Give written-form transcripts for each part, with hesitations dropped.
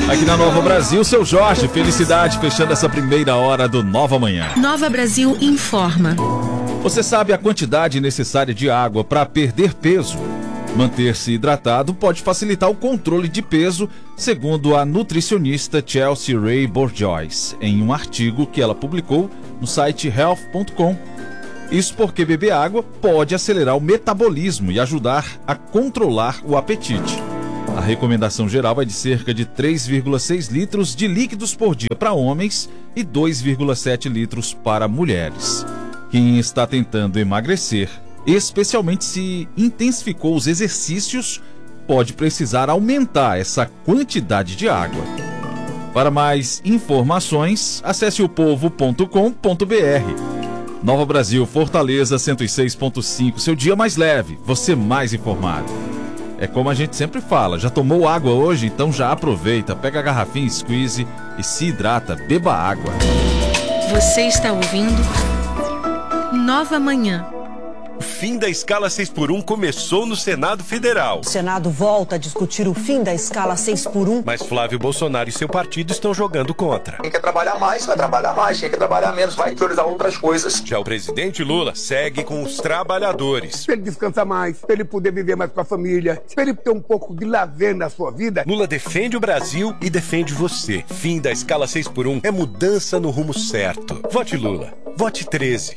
Aqui na Nova Brasil, seu Jorge, felicidade, fechando essa primeira hora do Nova Manhã. Nova Brasil informa. Você sabe a quantidade necessária de água para perder peso? Manter-se hidratado pode facilitar o controle de peso, segundo a nutricionista Chelsea Ray Bourgeois, em um artigo que ela publicou no site health.com. Isso porque beber água pode acelerar o metabolismo e ajudar a controlar o apetite. A recomendação geral é de cerca de 3,6 litros de líquidos por dia para homens e 2,7 litros para mulheres. Quem está tentando emagrecer, especialmente se intensificou os exercícios, pode precisar aumentar essa quantidade de água. Para mais informações, acesse opovo.com.br. Nova Brasil, Fortaleza 106.5, seu dia mais leve, você mais informado. É como a gente sempre fala, já tomou água hoje? Então já aproveita, pega a garrafinha, squeeze e se hidrata, beba água. Você está ouvindo Nova Manhã. O fim da escala 6x1 começou no Senado Federal. O Senado volta a discutir o fim da escala 6x1. Mas Flávio Bolsonaro e seu partido estão jogando contra. Quem quer trabalhar mais, vai trabalhar mais. Quem quer trabalhar menos, vai priorizar outras coisas. Já o presidente Lula segue com os trabalhadores. Para ele descansar mais, para ele poder viver mais com a família, para ele ter um pouco de lazer na sua vida. Lula defende o Brasil e defende você. Fim da escala 6x1 é mudança no rumo certo. Vote Lula. Vote 13.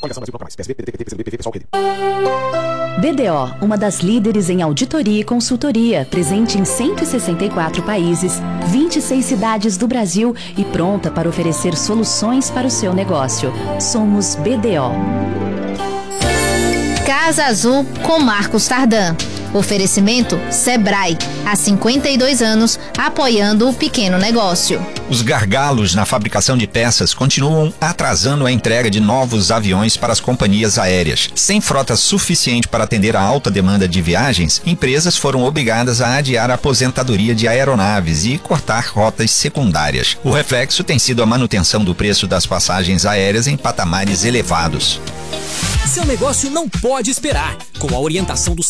BDO, uma das líderes em auditoria e consultoria, presente em 164 países, 26 cidades do Brasil e pronta para oferecer soluções para o seu negócio. Somos BDO. Casa Azul com Marcos Tardan. Oferecimento Sebrae, há 52 anos, apoiando o pequeno negócio. Os gargalos na fabricação de peças continuam atrasando a entrega de novos aviões para as companhias aéreas. Sem frota suficiente para atender a alta demanda de viagens, empresas foram obrigadas a adiar a aposentadoria de aeronaves e cortar rotas secundárias. O reflexo tem sido a manutenção do preço das passagens aéreas em patamares elevados. Seu negócio não pode esperar. Com a orientação do